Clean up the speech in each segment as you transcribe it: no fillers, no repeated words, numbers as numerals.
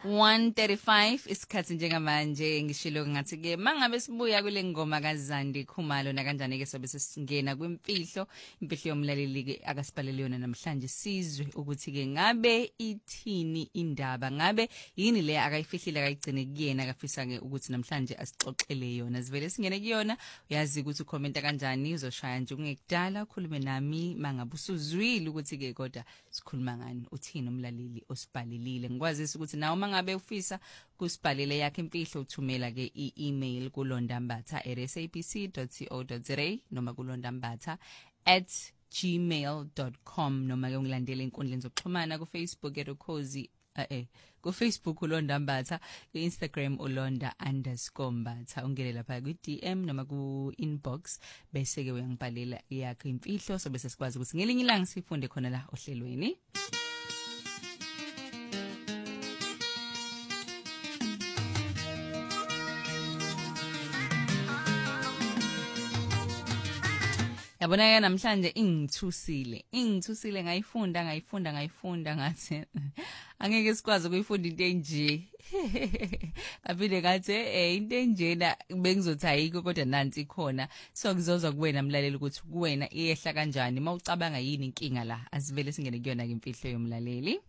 1:35 isikhathi njengamanje ngishilo ngathi ke mangabe sibuya kule ngoma kaZandi Khumalo na kanjani ke sobe sesingena kwimfihlo imfihlo yomlaleli ke akasiphalele yona namhlanje sizwe ukuthi ke ngabe ithini indaba ngabe yini le akayifihlile akayigcine kuyena akafisa ke ukuthi namhlanje asixoxele yona sivele singene kuyona uyazi ukuthi ucomment kanjani uzoshaya nje ungekudala ukhulume nami mangabe usuzwile ukuthi ke kodwa sikhuluma ngani uthini umlaleli osibhalelile ngikwazisa ukuthi nawe mangabe ufisa kusibhalele yakhe imfihlo uthumela ke i-email kulondambatha@sabc.co.za noma kulondambatha@gmail.com noma ke ungilandele inkundleni zokuxhumana ku Facebook @ukhozi ku Facebook ulondambatha ku Instagram ulonda_mbatha ungene lapha ku DM noma ku inbox bese ke uyangibhalela yakhe imfihlo so bese sikwazi ukuthi ngelinye ilanga sifunde khona la ohlelweni. Yabona ke namhlanje ingithusile ngayifunda ngathi angeke sikwazi ukuyifunda into enje aphinde ngathi into enjena bengizothi ayikho kodwa nansi ikhona so ngizozwa kuwena mlaleli ukuthi kuwena iyehla kanjani mawucabanga yini inkinga la asivele singene kuyona ke imfihlo yomlaleli.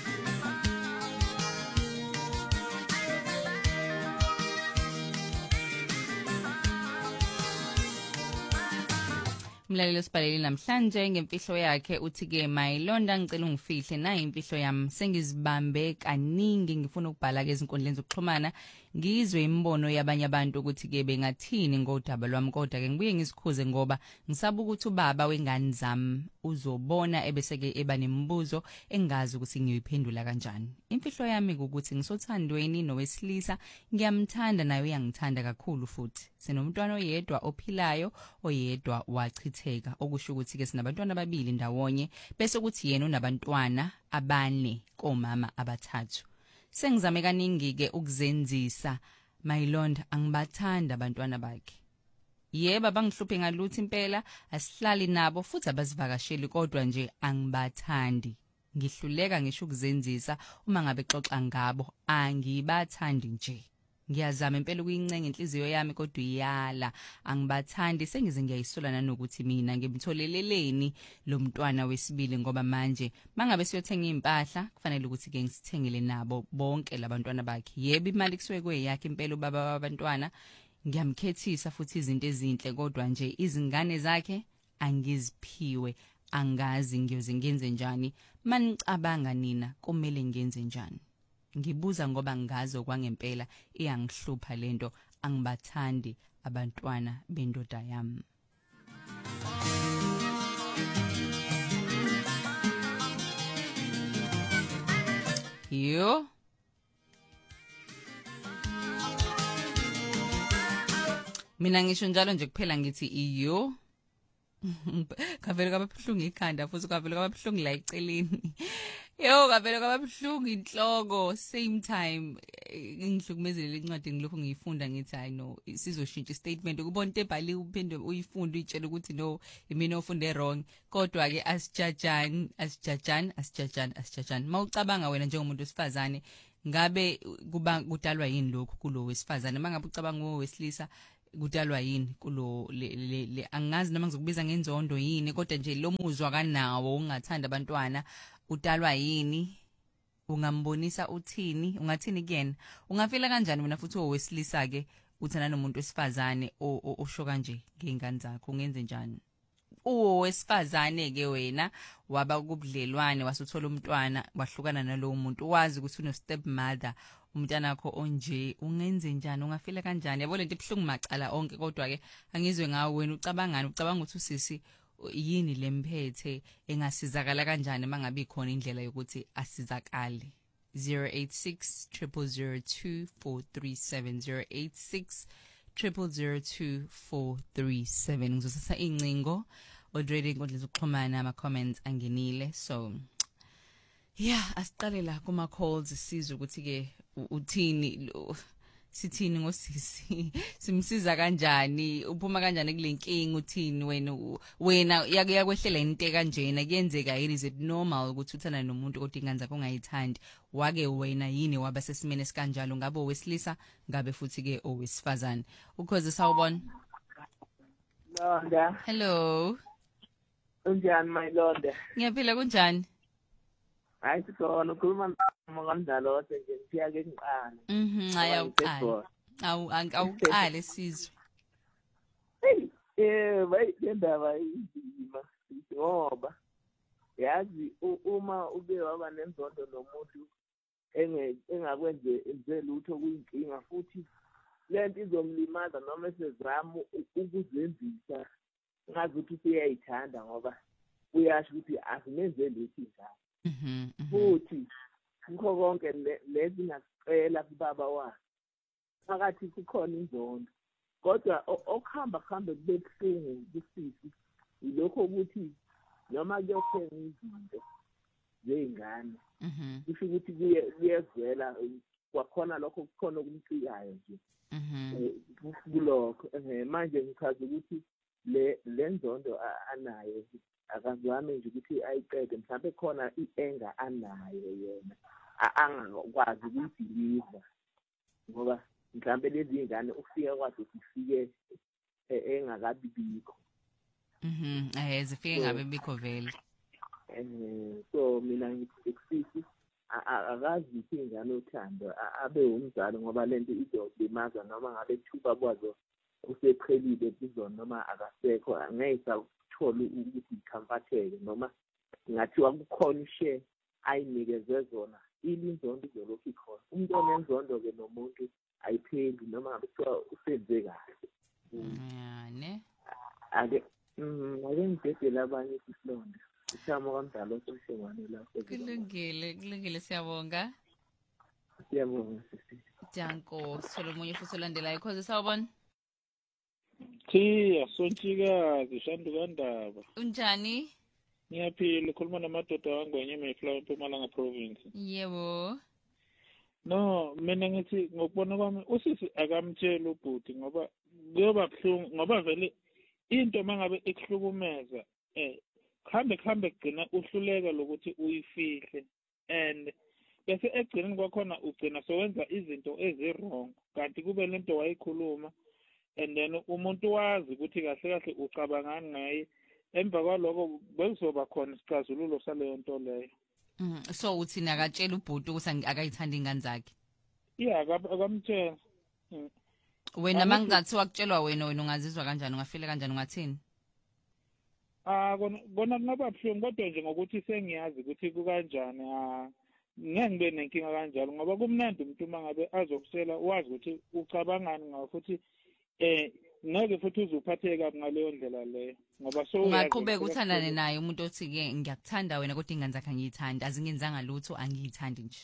Mlaleli osibhaleli namhlanje ngemfihlo yakhe uthi ke mayilonda ngicela ungifihle nayi imfihlo yami sengizibambe kaningi ngifuna ukubhala ke ezinkundleni zokuxhumana ngizwe imbono yabanye abantu ukuthi ke bengathini ngodaba lwami kodwa ke ngibuye ngisikhuze ngoba ngisaba ukuthi ubaba wengane zami uzobona ebese ke eba nemibuzo engazi ukuthi ngiyoyiphendula kanjani. Imfihlo yami ukuthi ngisothandweni nowesilisa ngiyamthanda naye uyangithanda kakhulu futhi sinomntwana oyedwa ophilayo oyedwa wachitheka okusho ukuthi ke sinabantwana ababili ndawonye bese ukuthi yena unabantwana abane komama abathathu. Sengizame kaningi ke ukuzenzisa mayilonda angibathanda abantwana bakhe. Yebo bangihluphe ngaluthi impela asihlali nabo futhi abazivakasheli kodwa nje angibathandi. Ngihluleka ngisho ukuzenzisa uma ngabe xoxa ngabo angibathandi nje. Ngiyazama impela ukuyincenga inhliziyo yami kodwa iyala angibathandi sengize ngiyayisola nanokuthi mina ngimtholeleleni lo mntwana wesibili ngoba manje mangabe siyothenga impahla kufanele ukuthi ke ngisithengele nabo bonke labantwana bakhe. Yebo imali kusuke kweyakhe impela ubaba wabantwana ngiyamkhethisa futhi izinto ezinhle kodwa nje izingane zakhe angiziphiwe angazi ngiyoze ngenze njani manicabanga nina kumele ngenze njani. Ngibuza ngoba ngazo kwangempela iyangihlupha lento angibathandi abantwana bendoda yami. Yo mina ngisho njalo nje kuphela ngithi iyo kavele kababuhlungu ikhanda futhi kavele kababuhlungu la eceleni. Yo kavele kababuhlungu inhloko same time ngihlukumezele incwadi ngilokho ngiyifunda ngithi I know sizoshintsha statement ukubona into ebhaliwe uphinde uyifunde uyitshela ukuthi no imina ofunde wrong kodwa ke asijajani mawucabanga wena njengomuntu wesifazane ngabe kuba kudalwa yini lokho kulo wesifazane mangabe ucabanga ngowesilisa kudalwa yini kulo le angazi noma ngizokubiza ngenzondo yini kodwa nje lo muzwa kanawo ungathanda abantwana udalwa yini ungambonisa uthini ungathini kuyena ungafela kanjani wena futhi owesilisa ke uthana nomuntu wesifazane osho kanje ngengane zakho ungenze njani owesifazane ke wena waba kubudlelwane wasuthola umntwana wahlukana nalowo muntu wazi ukuthi uno stepmother umntana wakho onje ungenze njani ungafela kanjani yabo lento ibhlungu macala onke kodwa ke angizwe ngawe wena ucabangani ucabanga ukuthi usisi yini lemphethe engasizakala kanjani mangabe ikhona indlela yokuthi asizakale. 086 0002437 086 ngizosasa incingo already inkundla zokuxhumana ama comments angenile so yeah asiqale la kuma calls sizwe ukuthi ke uthini sithini ngosisi simsiza kanjani uphuma kanjani kulenkingi uthini wena yakwehlela into kanjena kuyenzeka yini is it normal ukuthi uthana nomuntu kodwa ingane zakho ungayithandi wake wena yini waba sesimene sikanjalo ngabe owesilisa ngabe futhi ke owesifazane ukhoze sawubona Londa. hello Unjani my Londa? ngiyaphila kunjani Hayi sona ukhuluma ngomdlalo nje siya ke ngiqala. Haya uqala. Awuqale sizwe. Bayi indaba inzima. Ngoba yazi uma ube waba nenzondo nomuntu engakwenze lutho kuyinkinga futhi lento izomlimaza noma esezama ukuzenzisa ngazi ukuthi usiyayithanda ngoba uyasho ukuthi asimenze lutho njalo. Futhi kukho konke lezi ngacela kubaba wakhe phakathi kukhona inzondo kodwa okuhamba kube buhlungu kusisi ilokho ukuthi noma kuyothenga izinto zey'ngane kusho ukuthi kuyezwela kwakhona lokho kukhona okumcikayo nje kulokho manje ngichaza ukuthi le nzondo anayo akazame nje ukuthi ayiqede mhlawumbe khona i-anger anayo yena angakwazi ukuyidiliva ngoba mhlawumbe lezi ngane ufika kwazi ukuthi ufike engakabibikho zifike ngabe bikho vele so mina ngithi kusisi akazi ingane uthando abe umzali ngoba lento izolimaza noma ngabe thuba kwazo useqhelile kuzona noma akasekho angeke thola ukuthi ikhamfatheke noma ngathiwa kukhona ishare ayinikeze zona ilinzondo izolokhu ikhona umuntu onenzondo ke nomuntu ayipheli noma ngabe kuthiwa usenze kahle ne ake ngidedela abanye isilonda isimo kamdala oseshengwane lapho kulungile siyabonga sisi Janko Solomon futhi olandelayo cause sawubona Thiya Sontshikazi Shandukandaba. Unjani? Ngiyaphila ukhuluma namadoda wangwenye Mayflower eMpumalanga province. Yebo. No, mina ngithi ngokubona kwami usisi akamtshela ubhuti ngoba kuyoba buhlungu ngoba vele into mangabe ikuhlukumeza khambe kugcina uhluleka lokuthi uyifihle and bese egcineni kwakhona ugcina sowenza izinto ezirong kanti kube lento wayikhuluma and then umuntu wazi ukuthi kahle ucabangani ngaye emva kwaloko bekuzoba khona isixazululo saleyo nto leyo so uthi nakatshela ubhuti ukuthi akayithanda ingane zakhe akamtshela wena mangathiwa kutshelwa wena ungazizwa kanjani ungafile kanjani ungathini kona kungaba buhlungu kodwa nje ngokuthi sengiyazi ukuthi kukanjani ngeke ngibe nenkinga kanjalo ngoba kumnandi umuntu mangabe azokusela wazi ukuthi ucabangani ngawo futhi ngeke futhi uzuphatheka ngaleyo ndlela leyo ngoba so ungaqhubeka uthandane naye umuntu othi ke ngiyakuthanda wena kodwa ingane zakhe angiyithandi azingenzanga lutho angiyithandi nje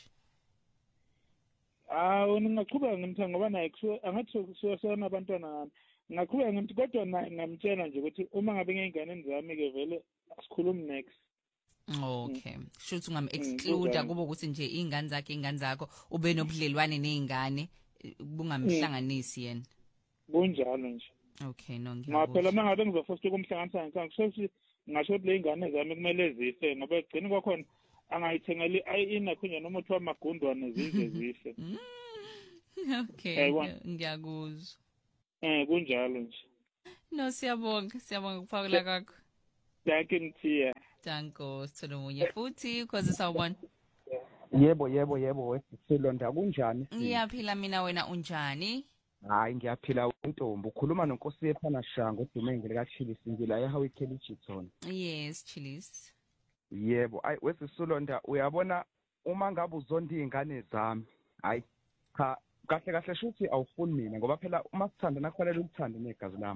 ngingaqhubeka ngimthanda ngoba naye angathi sona abantwana nami ngaqhubeka ngithi kodwa naye ngamtshela nje ukuthi uma ngabe ngey'nganeni zami ke vele asikhulumi next okay shuthi ungam-exclude kube ukuthi nje iy'ngane zakho ube nobudlelwane ney'ngane bungamhlanganisi yena kunjalo nje okay no ngaphela uma ngabe ngizofosta ukumhlanganisa ngisho ukuthi ngasho ukuthi ley'ngane zami kumele zife ngoba ekugcini kwakhona angayithengeli inakhunye noma uthi wamagundwane zize zife okay ngiyakuzwa kunjalo nje no siyabonga ukuphawula kwakho danke Mthiya Janko Solomon futhi cause sawubona yebo wesisilonda kunjani ngiyaphila mina wena unjani hayi ngiyaphila untombi ukhuluma nonkosi yephana Shango uDumenge likaChilisi ngila eHowe Kellyton yes Chilisi yebo wesisilonda uyabona uma ngabe uzonda izingane zami hayi cha kahle shuthi awufuni mina ngoba phela uma sithandana kufanele ukuthande negazi lami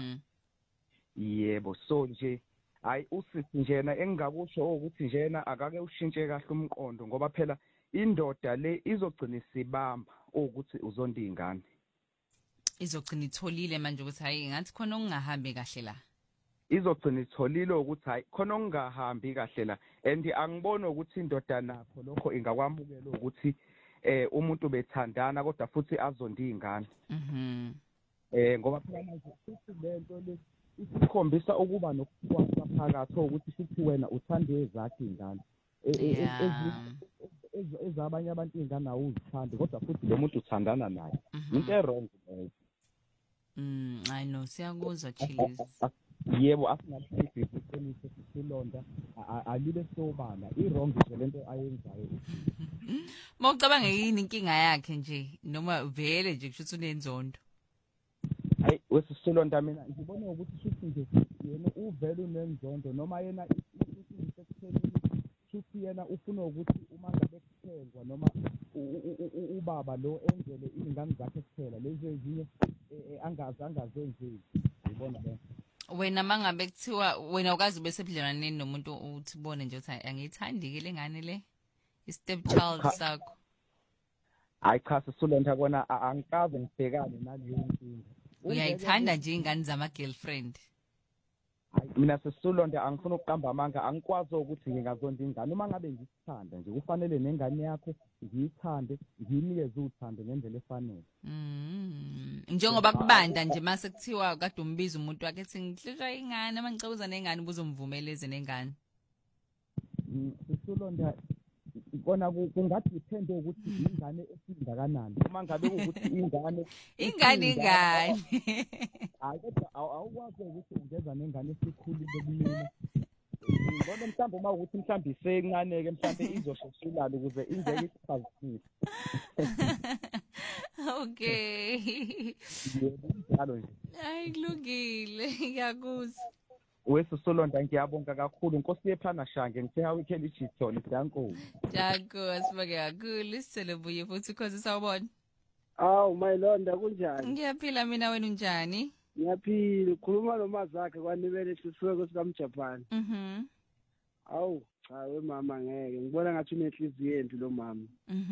yebo so nje hayi usisi njena engingakusho ukuthi njena akake ushintshe kahle umqondo ngoba phela indoda le izogcina isibamba ukuthi uzonda izingane izogcina itholile manje ukuthi hayi ngathi khona okungahambi kahle la izogcina itholile ukuthi hayi khona okungahambi kahle la and angiboni ukuthi indoda napho lokho ingakwamukela ukuthi umuntu bethandana kodwa futhi azonda izingane. Ngoba phela manje futhi lento le isikhombisa ukuba nokucwasa phakathi ukuthi futhi wena uthande ezakhe izingane. Ezabanye abantu izingane awuzithandi kodwa futhi lo muntu uthandana naye. Into wrong leyo. I know siyakuzwa Chillies. Yebo asingahliphi iqiniso sisilonda alibe sobala i-wrong nje lento ayenzayo. Mawucabanga yini inkinga yakhe nje noma vele nje kusho ukuthi unenzondo? Hayi wesisilonda mina ngibona ukuthi futhi nje yena uvele unenzondo noma yena isekuthenini futhi yena ufuna ukuthi uma ngabe kuthengwa noma ubaba lo enzele izingane zakhe kuphela lezi ezinye angazenzi. Ngibona le Wena mangabe kuthiwa wena ukazi bese budlelwaneni nomuntu uthi bone nje ukuthi angiyithandi ke lengane le i-step child sakho. Hayi cha sisulonda kona angikaze ngibhekane naleyo nkinga. Uyayithanda nje ingane zama girlfriend. Hayi mina sisulonda angifuna ukuqamba amanga angikwazi ukuthi ngingazonda ingane uma ngabe ngiyithanda nje kufanele nengane yakho ngiyithande nginikeze uthando ngendlela efanele. Njengoba kubanda nje mase kuthiwa kade umbiza umuntu wakhe ethi ngihlisha ingane mangicauza nengane ubuzomvumeleze nengane. Sisulonda kona kungathi depende ukuthi ingane esingakanani uma ngabe ukuthi ingane hayi kodwa awukwazi ukuthi ungeza nengane esikhulile kumina. Ngibona mhlawumbe uma ukuthi mhlawumbe isencane ke mhlawumbe izosheshilala ukuze ingeke isiphazise. Okay. Njalo nje. Hayi kulungile ngiyakuzwa. Wesisolonda ngiyabonga kakhulu Nkosi yephana Shange ngithe weekend ichithoni danko. Danko sibonge kakhulu isicelo buye futhi cause sawubona. Awu mayilonda kunjani? Ngiyaphila mina wena unjani? Ngiyaphila ukhuluma nomazakhe kwanibele sisuke kwesikamJapan. Awu cha wemama ngeke ngibona ngathi unenhliziyo embi lo mama.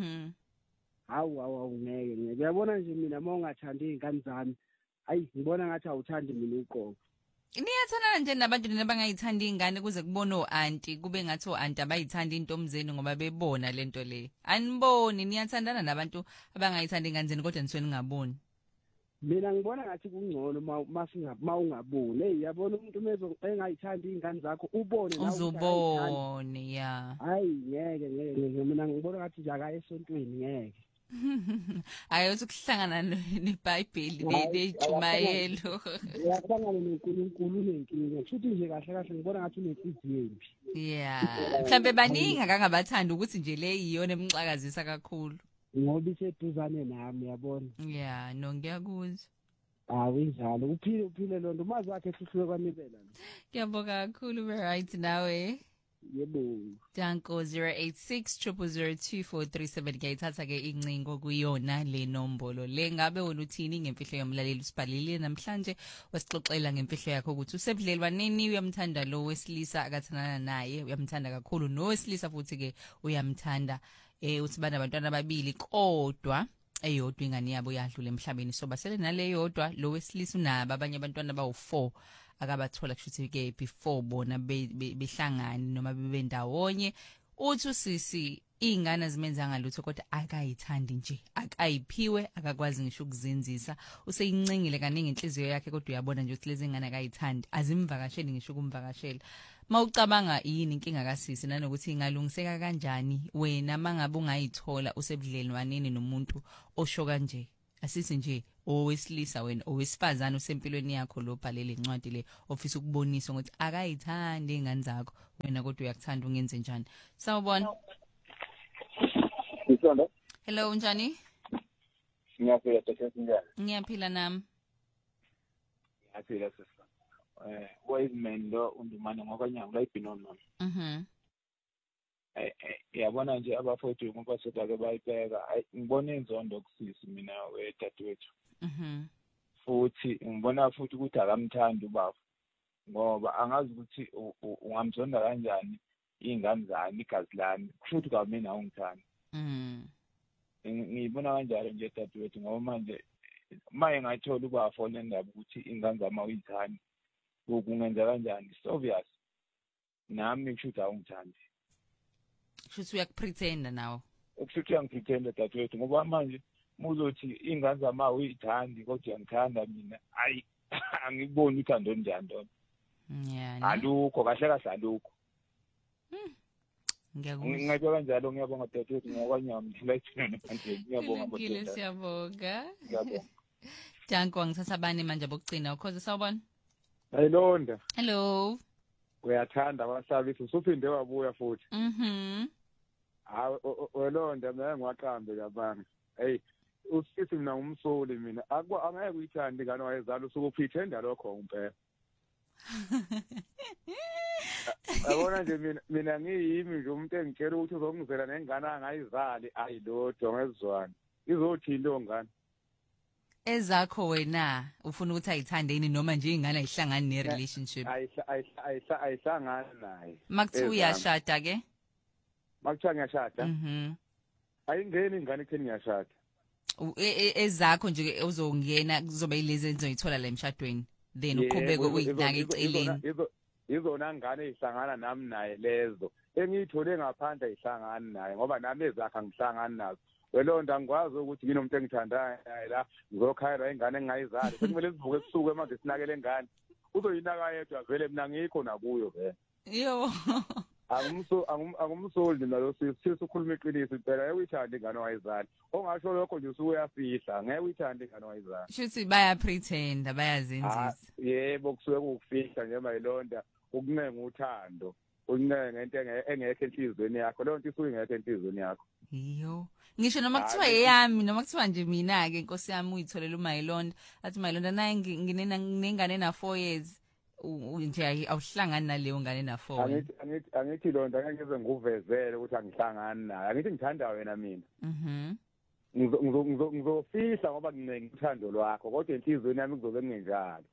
Awu ngeke ngiyabona nje mina uma ungathandi izingane zami ayi ngibona ngathi awuthandi mina uqobo. Niyathandana nje nabantu nabangayithandi ingane kuze kubone o-auntie kube ngathi o-auntie abayithandi intombazeni ngoba bebona lento le. Aniboni niyathandana nabantu abangayithandi ingane zeni kodwa nisweni ngaboni. Mina ngibona ngathi kungcono ma ungaboni. Hey yabona umuntu mezo engayithandi ingane zakho ubone nawe uzobone ya. Hayi ngeke mina ngibona ngathi nje akayesontweni ngeke. Hayi ukuhlangana neBhayibheli nejumayelo. Uyahlangana noNkulunkulu nenkinga. Futhi nje kahle ngibona ngathi unenhliziyo embi. Yeah. Mhlambe baningi akangabathanda ukuthi nje le iyona emxakazisa kakhulu. Ngoba iseduzane nami yabona. Yeah, no ngiyakuzwa. Injalo uphile lonto umazi wakhe sihluke kwanibela. Ngiyabonga kakhulu be right nawe. Yebo. Danko 086 0002437 ngiyayithatha ke incingo kuyona le nombolo le ngabe wena uthini ngemfihlo yomlaleli usibhalile namhlanje wasixoxela ngemfihlo yakho ukuthi usebudlelwaneni uyamthanda lo wesilisa akathandana naye uyamthanda kakhulu nowesilisa futhi ke uyamthanda uthi bana abantwana ababili kodwa eyodwa ingane yabo yadlula emhlabeni so basele naleyodwa lo wesilisa unaba abanye abantwana bawu4 akabathola kushuthi ke before bona behlangane noma bebendawonye uthi usisi ingane zimenza ngalutho kodwa akayithandi nje akayiphiwe akakwazi ngisho ukuzinzisa useyincingile kaningi inhliziyo yakhe kodwa uyabona nje ukuthi lezi ingane akayithandi azimvakasheli ngisho ukumvakashela mawucabanga yini inkinga kasisi nanokuthi ingalungiseka kanjani wena mangabe ungayithola usebudlelwaneni nomuntu osho kanje asisi nje owesilisa wena owesifazana usempilweni yakho lo bhalele incwadi le ofisa ukubonisa ukuthi akayithandi ingane zakho wena kodwa uyakuthanda ungenze njani sawubona hello unjani Ngiyaphila njani ngiyaphila nami ngiyaphila sisi wayizimeni lo undumane ngokwanyanga la ibhinono yabona nje abafowethu ngoba sodake bayibheka ngibona inzondo kusisi mina wedadewethu futhi ngibona futhi ukuthi akamthandi ubaba ngoba angazi ukuthi ungamzonda kanjani ingane zami igazi lami futhi kwamina ungithandi ngibona kanjalo nje dadewethu ngoba manje maye ngathola ukwafonela indaba ukuthi ingane zami awuyithandi kungenza kanjani it's obvious nami kusho ukuthi awungithandi shuthi uyakupretenda nawe okusuthi uyangipretenda dadewethu ngoba manje muzothi ingane zama uyithandi kodwa ngithanda mina ayi angiboni uthando njani lona alukho kahle kahle alukho ngiyabonga kanjalo ngiyabonga dadewethu ngokwanyamhla ithina manje ngiyabonga bodwa siyabonga Janko ngisasabane manje abokugcina ukhoze sawubona Ayilonda hello uyathanda abasabithi usuphinde wabuya futhi hayi welonda mina ngiwaqambe kabanga hey usithi mina umsoli mina angeke uyithande ngane wayezala usukuphithenda lokho ngempela Abona nje mina ngiyimi nje umuntu engitshela ukuthi uzongizela nengane angayizali ayilodwa ngezizwana izothi lo ngane ezakho wena ufuna ukuthi ayithandeni noma nje ingane ayihlangani ne relationship ayihlangani naye makuthiwa uyashada ke makuthiwa ngiyashada ayingeni ingane ekutheni ngiyashada ezakho nje uzongena kuzoba yilezi enzoyithola la emshadweni then uqhubeke uyinaka eceleni izona ngane ezihlangana nami naye lezo engiyithole ngaphandle ayihlangani naye ngoba nami ezakhe angihlangani nazo welonda ngikwazi ukuthi nginomuntu engithandayo la ngizokhayela ingane engingayizali sekumele sivuke ebusuku manje sinakele ingane uzoyinaka yedwa vele mina ngikho nakuyo vele yo angumsoli nalo sisi ukhuluma iqiniso impela uyithanda ingane wayizali ongasho lokho nje usuyafihla ngeke uyithanda ingane wayizali shuthi baya pretend bayazenzisa yebo kusuke ukufihla nje mayilonda ukunenga uthando ukunenga into engekho enhlizweni yakho leyo nto isuke ingekho enhlizweni yakho yo ngisho noma kuthiwa eyami noma kuthiwa nje mina ke inkosi yami uyitholela uMayilonda athi Mayilonda naye nginengane na 4 years nje awuhlangani naleyo ngane na 4 angithi londa ngeke ngize nguvezele ukuthi angihlangani naye angithi ngithanda wena mina ngizofihla ngoba nginenga uthando lwakho kodwa enhlizweni yami kuzobe kungenjalo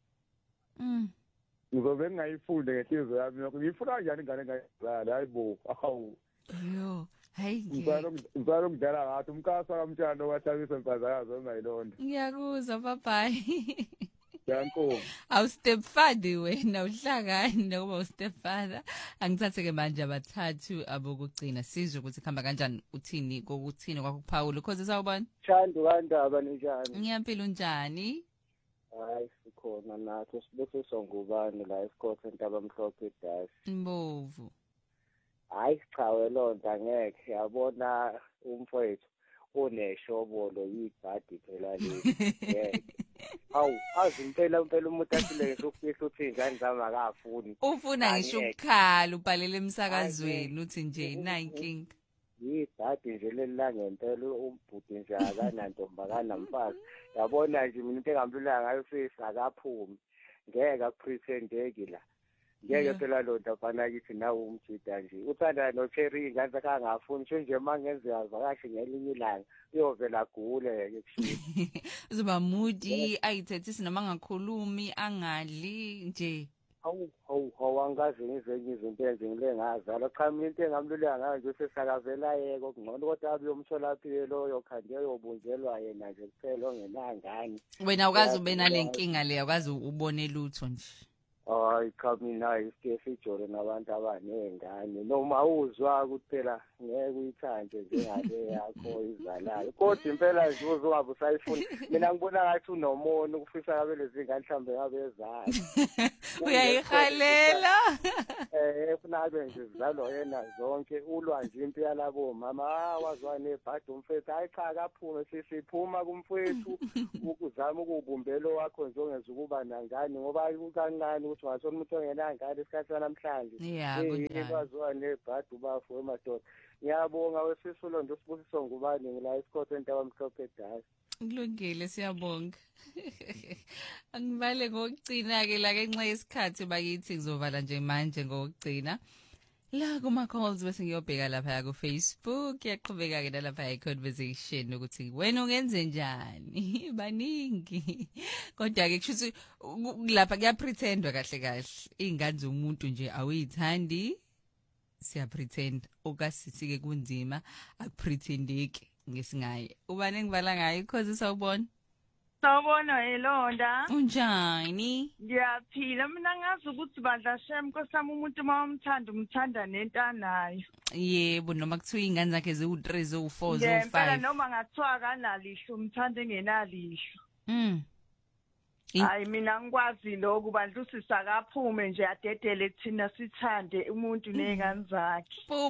ngizobe ngingayifunde ngenhliziyo yami yonke ngifuna kanjani ingane engayizali hayibo awu yo hayi ngizalo ngidlala ngathi umkasa kamtshando wathabisa impazakazi weMayilonda ngiyakuzwa babayi Janko awu stepfather wena uhlangani nokuba ustepfather angithathe ke manje abathathu abokugcina sizwe ukuthi khamba kanjani uthini kokuthini kwakuPaul ukhoze sawubona Thando kandaba ninjani ngiyampila unjani hayi sikhona nathi sibese songubani la esikole entabamhlophe dash mbovu hayi cha welonda ngeke yabona umfowethu uneshobolo yibhadi phela le awu azi impela umuntu asileke ukufihla uthi ingane zami akafuni ufuna ngisho ukukhala ubhalele emsakazweni uthi nje inayinkinga yibhadi nje leli ngempela umbhudi nje akanantomba kanamfazi yabona nje mina into engambulula ngayo sisa akaphumi ngeke apretendeki la ngeke phela lonto afana kithi nawe umjida nje uthanda noCherry ingane zakhe angafuni nje mangenzeka vakashe ngelinye ilanga uyovela gule ke kushiya uzoba moody ayithethisi noma ngakhulumi angadli nje hawu angazi ngizenye izinto ngile ngazala cha mina into engamluleka ngayo nje sesakavela yeko kungcono kodwa abiyomtholaphilo yokhande yobunjelwa yena nje kuphela ongenangane wena ukazi ube nalenkinga le ukazi ubone lutho nje hayi cha mina isike ijole nabantu abanengane noma uzwa ukuthi phela ngeke uyithande njengale yakho izalayo kodwa impela nje uzongabe usayifuna mina ngibona ngathi unomono ukufisa kabe lezi ngane mhlambe ngabe ezazi uyayihalela ufuna abe nje zalo yena zonke ulwa nje impi yalabo mama wazwa nebhadi umfethu hayi cha akaphume sisiphuma kumfethu ukuzama ukubumbelo wakho nje ongeza ukuba nangane ngoba ukancane ukuthi ngasona umuntu ongenangane isikhathi namhlanje wazwa nebhadi ubafo emadoda ngiyabonga wesisulo nje usibusiso ngubani ngila isikole entabamhlophe dash kulungile siyabonga angibale ngokugcina ke la ngenxa yesikhathi bakithi ngizovala nje manje ngokugcina la kuma calls bese ngiyobheka lapha ku Facebook yaqhubeka ke lapha i-conversation ukuthi wena ungenze njani baningi kodwa ke kushuthi lapha kuyapretendwa kahle kahle ingane zomuntu nje awuyithandi siya pretend okasisike kunzima akupretendeki ngesingaye ubani engibala ngayo because sawubona Sawubona Elonda. Unjani? Ngiyaphila mina ngazi ukuthi badla shem kosami umuntu mawumthanda umthanda nentanayo. Yebo noma kuthiwa ingane zakhe ziwu3 ziwu4 Ngempela ziwu5. noma ngathiwa kanalisho umthanda engenalisho. In- Hayi mina ngikwazi lokhu bandlusisa kaphume nje adedele kuthina sithande umuntu nezingane zakhe. Pu.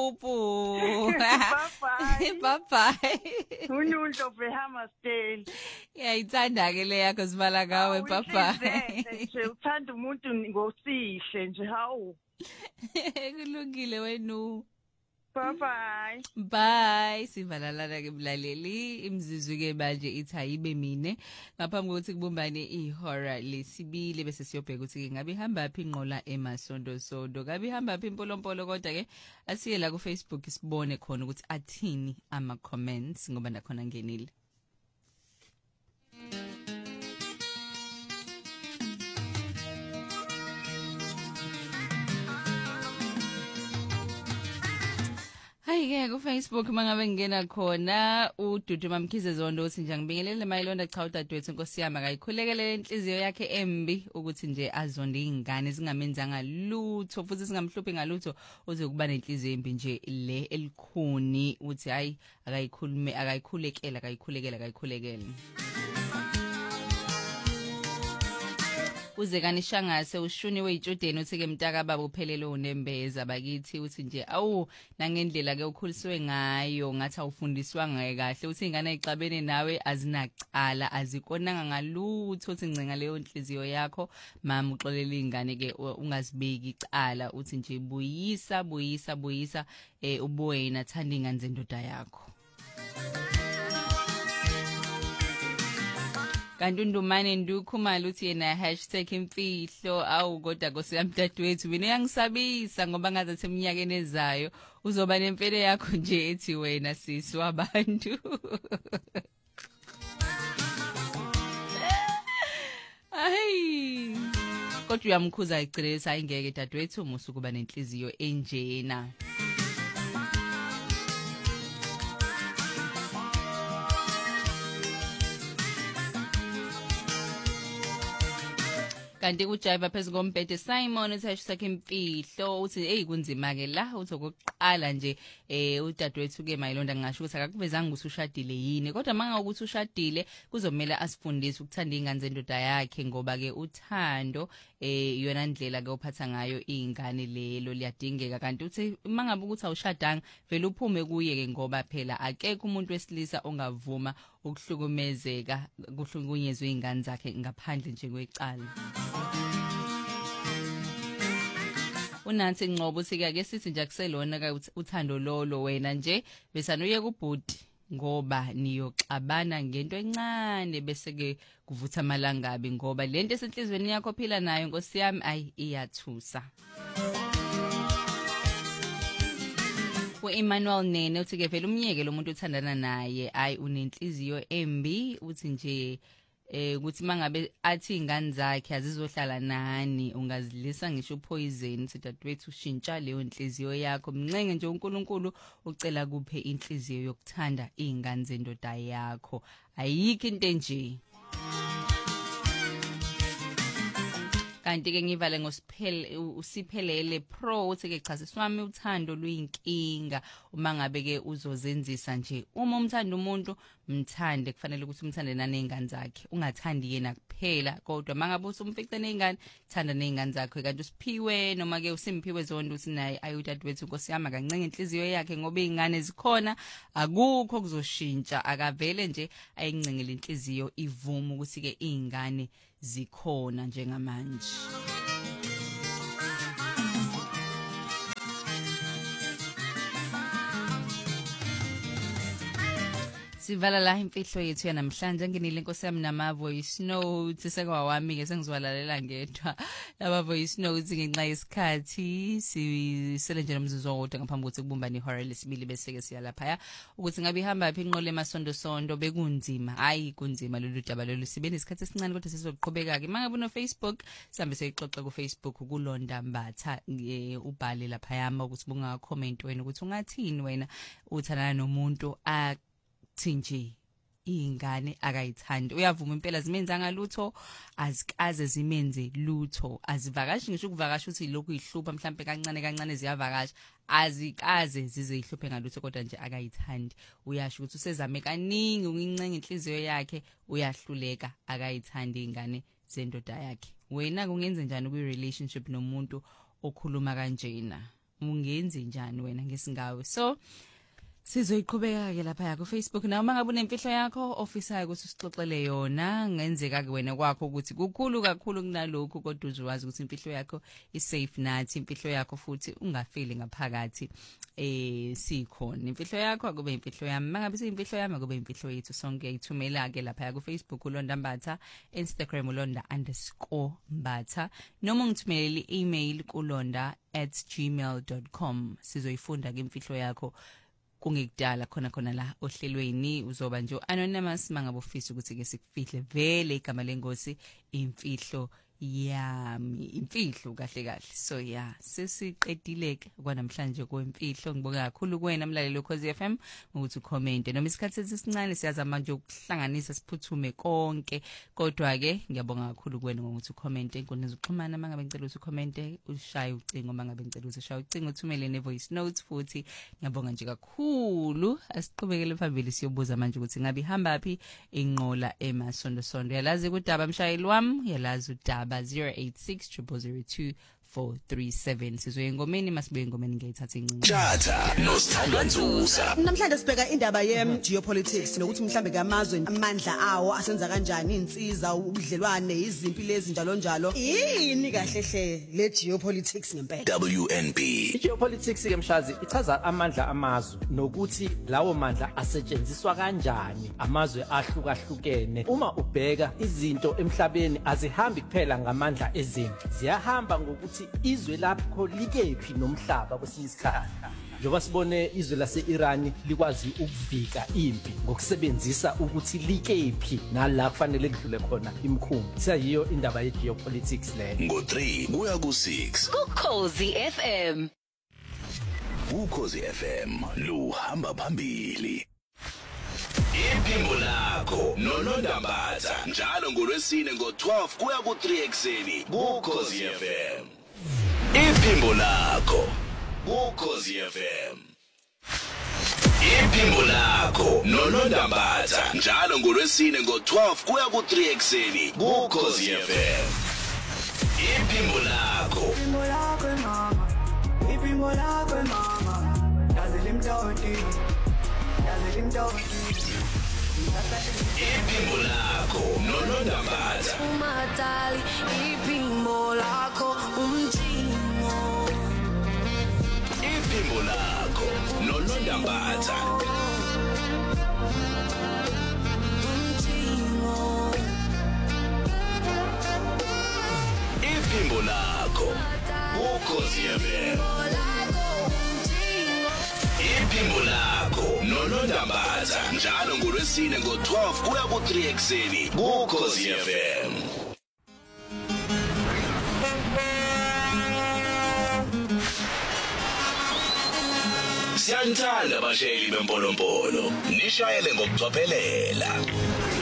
Bye Bye bye. Unyundo vehamasteli. Yayithanda ke le yakho sibala ngawe bye bye. Nje uthanda umuntu ngosihle nje hawu. Kulungile wenu. Bye. Bye. Sivalalana ke mlaleli imizizwe ke manje ithi ayibe mine ngaphambi kokuthi kubumbane ihora lesibili bese siyobheka ukuthi ke ngabe ihamba phi inqola emasonto ngabe ihamba phi impolompolo kodwa ke asiye la ku Facebook sibone khona ukuthi athini ama comments ngoba nakhona ngenile. Hayi ke ku Facebook mangabe ngena khona uDudu Mamkhize Zondo uthi nje ngibingelele Mayilonda cha udadewethu inkosi yami akayikhulekele inhliziyo yakhe embi ukuthi nje azonde ingane zingamenzanga lutho futhi singamhluphi ngalutho uze kuba nenhliziyo embi nje le elikhuni uthi hayi akayikhulekele uze kanishangase ushuniwe ijodeni uthi ke mtaka baba uphelele unembeza bakithi uthi nje awu nangendlela ke ukhuliswe ngayo ngathi awufundiswanga kahle uthi ingane ayixabene nawe azinacala azikonanga ngalutho uthi ncenga leyo inhliziyo yakho mama uxolela ingane ke ungazibeki icala uthi nje buyisa ubuwena thanda ingane zendoda yakho. Kanti uNdumane Ndukhumalo uthi yena #imfihlo awu kodwa nkosiyamdadewethu mina yangisabisa ngoba ngazathi eminyakeni ezayo uzoba nempele yakho nje ethi wena sisi wabantu. Ay kodwa uyamkhuza icelisa ayingeke dadewethu umusuku kuba nenhliziyo enjena. Kanti kuJaiva phezulu kombhede Simon uthi imfihlo uthi hey kunzima ke la uthi okokuqala nje udadewethu ke Mayilonda ngisho ukuthi akakuvezanga ukuthi ushadile yini kodwa manga ukuthi ushadile kuzomela asifundise ukuthanda ingane zendoda yakhe ngoba ke uthando iyona ndlela ke uphatha ngayo ingane lelo liyadingeka kanti uthi mangabe ukuthi awushadanga vele uphume kuye ke ngoba phela akekho umuntu wesilisa ongavuma ukuhlukumezeka kuhlukunyezwe ingane zakhe ngaphandle nje kwecala. Unansi Ngcobo uthi ke sithi nje akuselona ka uthando lolo wena nje besanoye kubhudi ngoba niyoxabana ngento encane bese ke kuvutha amalangabi ngoba lento esenhlizweni yakho phila nayo Nkosi yami ayi iyathusa. Emmanuel Nene uthi ke vele umnyeke lo muntu uthandana naye ayi unenhliziyo embi uthi nje ukuthi mangabe athi ingane zakhe azizohlala nani ungazilisa ngisho poison sidadewethu ushintsha leyo inhliziyo yakho mncenge nje uNkulunkulu ucela kuphe inhliziyo yokuthanda izingane zendoda yakho ayikho into nje. Kanti ke ngivale usiphelele pro uthi ke cha siswami uthando luyinkinga uma ngabe ke uzozenzisa nje uma umthanda umuntu mthande kufanele ukuthi umthande nanezingane zakhe ungathandi yena kuphela kodwa mangabe usumfice nezingane thanda nezingane zakhe kanti usiphiwe noma ke usimpiwe Zondo usinaye ayudadewethu Nkosi yami kancenge inhliziyo yakhe ngoba izingane zikhona akukho kuzoshintsha akavele nje ayincengele inhliziyo ivuma ukuthi ke izingane zikhona njengamanje. Sivala la imfihlo yethu yanamhlanje nginile Nkosi yami nama voice notes sekwawami ke sengizwalalela ngedwa laba voice notes ngenxa yesikhathi sisele nje nomzuzu owodwa ngaphambi kokuthi kubumbane ihora lesibili bese ke siya lapha ukuthi ngabe ihamba phi inqole emasonto bekunzima hayi kunzima lolu daba lolu sibene isikhathi esincane kodwa sizoqhubeka ke mangabe no Facebook sihambe seyixoxa ku Facebook kulonda mbatha ubhale lapha yama ukuthi bunga comment wena ukuthi ungathini wena uthandana nomuntu thinje ingane akayithandi. Uyavuma impela zimenzanga lutho, azikaze zimenze lutho, azivakashi ngisho ukuvakasha uthi lokhu ihlupha mhlambe kancane ziyavakasha, azikaze zize ihluphe ngalutho kodwa nje akayithandi. Uyasho ukuthi usezame kaningi ukuncenga inhliziyo yakhe, uyahluleka, akayithandi ingane zendoda yakhe. Wena kungenze njani kwi relationship nomuntu okhuluma kanjena? Ungenze njani wena ngesingawe? So sizoyiqhubeka ke lapha ku Facebook. Na uma ngabe unemfihlo yakho ofisayo ukuthi usixoxele yona, ngenzeka ke wena kwakho ukuthi kukhulu kakhulu kunalokho kodwa uzowazi ukuthi imfihlo yakho isafe nathi, imfihlo yakho futhi ungafeli ngaphakathi sikhona. Imfihlo yakho akube imfihlo yami, mangabe siyimfihlo yami akube imfihlo yethu sonke. Ithumela ke lapha ku Facebook uLonda Mbatha, Instagram ulonda_Mbatha, noma ngithumelele i-email kulonda@gmail.com. Sizoyifunda ke imfihlo yakho kungekudala khona la ohlelweni. Uzoba nje anonymous mangabe ufisa ukuthi ke sikufihle vele igama lengosi imfihlo yami, imfihlo kahle. So yeah, sesiqedile ke kwanamhlanje kwemfihlo. Ngibonga kakhulu kuwena mlaleli Ukhozi FM ukuthi ucomment noma isikhathi sesincane siyazama nje ukuhlanganisa siphuthume konke, kodwa ke ngiyabonga kakhulu kuwena ngokuthi ucomment enkundleni zokuxhumana. Mangabe ngicela ukuthi ucomment, ushaye ucingo, mangabe ngicela ukuthi ushaye ucingo, uthumele ne voice notes futhi. Ngiyabonga nje kakhulu. Asiqhubekele phambili siyobuza manje ukuthi ngabe ihamba phi inqola emasonto. Yalazi kudaba mshayeli wami, yalazi udaba 086 002 437. Sizoye engomeni, masibuye engomeni ngiyithatha incinci. Tjatha noSithandwa Nzusa. Namhlanje sibheka indaba ye-geopolitics nokuthi mhlambe kamazwe amandla awo asenza kanjani, insiza, ubudlelwane, izimpi lezi njalo. Yini kahle le geopolitics ngempela? WNB. I-geopolitics ke mshazi ichaza amandla amazwe nokuthi lawo mandla asetshenziswa kanjani amazwe ahlukahlukene. Uma ubheka izinto emhlabeni azihambi kuphela ngamandla ezempi, ziyahamba ngokuthi izwe lapho likephi nomhlaba kwesinye isikhathi. Njengoba sibone izwe lase-Iran likwazi ukuvika impi ngokusebenzisa ukuthi likephi nala kufanele lidlule khona imkhumbi. Siyiyo indaba ye-geopolitics leyo. Ngo3 kuya ku6 Ukhozi FM. Ukhozi FM luhamba phambili. Iphimbo lakho noLonda Mbatha njalo ngoLwesine ngo12 kuya ku3 ekseni kuKhozi FM. Iphimbo lakho kuKhozi FM. Iphimbo lakho noLonda Mbatha njalo ngoLwesine ngo12 kuya ku3 ekseni kuKhozi FM. Iphimbo lakho. Iphimbo lakho mama. Iphimbo lakho noLonda Mbatha. Umatali iphimbo lakho umjingo. Iphimbo lakho noLonda Mbatha. Iphimbo lakho kuKhozi FM. Iphimbo lakho noLonda Mbatha njalo ngoLwesine ngo12 kuya ku3 ekseni kuKhozi FM. Siyanthanda abashayeli bempolompolo, nishayele ngokucophelela.